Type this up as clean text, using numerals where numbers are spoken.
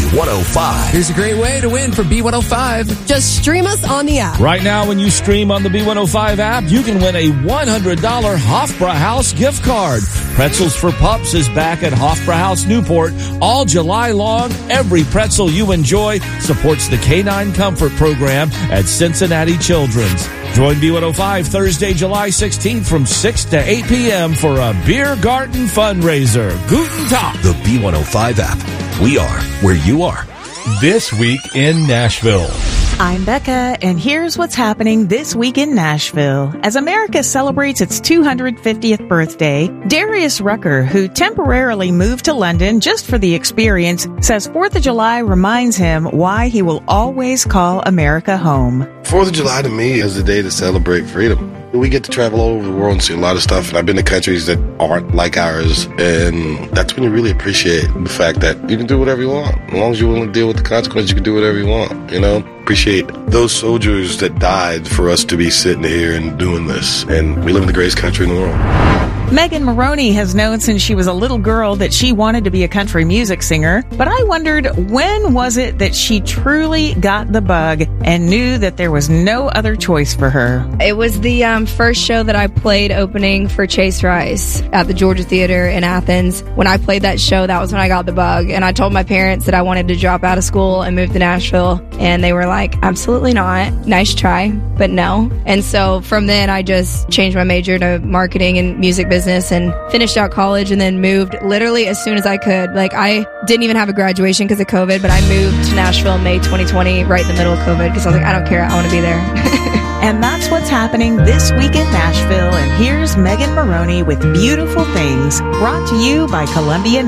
B105. Here's a great way to win for B105. Just stream us on the app. Right now, when you stream on the B105 app, you can win a $100 Hofbrauhaus gift card. Pretzels for Pups is back at Hofbrauhaus Newport all July long. Every pretzel you enjoy supports the Canine Comfort Program at Cincinnati Children's. Join B105 Thursday, July 16th from 6 to 8 p.m. for a beer garden fundraiser. Guten Tag. The B105 app. We are where you are. This week in Nashville. I'm Becca, and here's what's happening this week in Nashville. As America celebrates its 250th birthday, Darius Rucker, who temporarily moved to London just for the experience, says 4th of July reminds him why he will always call America home. 4th of July to me is a day to celebrate freedom. We get to travel all over the world and see a lot of stuff, and I've been to countries that aren't like ours, and that's when you really appreciate the fact that you can do whatever you want. As long as you're willing to deal with the consequences, you can do whatever you want, you know? Appreciate those soldiers that died for us to be sitting here and doing this, and we live in the greatest country in the world. Megan Maroney has known since she was a little girl that she wanted to be a country music singer, but I wondered, when was it that she truly got the bug and knew that there was no other choice for her? It was the first show that I played opening for Chase Rice at the Georgia Theater in Athens. When I played that show, that was when I got the bug, and I told my parents that I wanted to drop out of school and move to Nashville, and they were like, absolutely not. Nice try, but no. And so from then, I just changed my major to marketing and music business and finished out college and then moved literally as soon as I could. Like, I didn't even have a graduation because of COVID, but I moved to Nashville May 2020, right in the middle of COVID, because I was like, I don't care, I want to be there. And that's what's happening this week in Nashville. And here's Megan Maroney with Beautiful Things, brought to you by Columbia